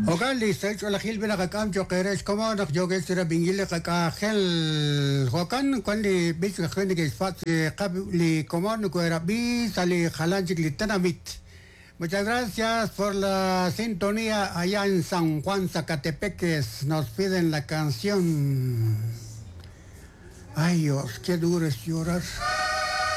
وقال لي استيج ولا خيل بلا كام جو قيرش كما نخ جو قيس ترى بنجيل خل وكان لي بيش خلني قيس فات قبل لي كما نكو ربي سالي خلانجك للتناميت. Muchas gracias por la sintonía allá en San Juan, Zacatepeques. Nos piden la canción. Ay Dios, qué duro es llorar.